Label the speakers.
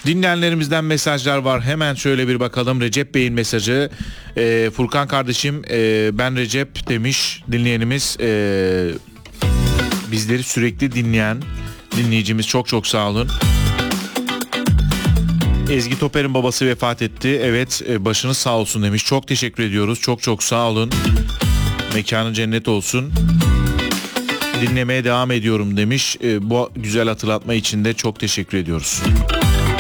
Speaker 1: Dinleyenlerimizden mesajlar var. Hemen şöyle bir bakalım. Recep Bey'in mesajı. Furkan kardeşim, ben Recep demiş dinleyenimiz. Bizleri sürekli dinleyen dinleyicimiz, çok çok sağ olun. Ezgi Toper'in babası vefat etti. Evet, başınız sağ olsun demiş. Çok teşekkür ediyoruz. Çok çok sağ olun. Mekanı cennet olsun. Dinlemeye devam ediyorum demiş. Bu güzel hatırlatma için de çok teşekkür ediyoruz.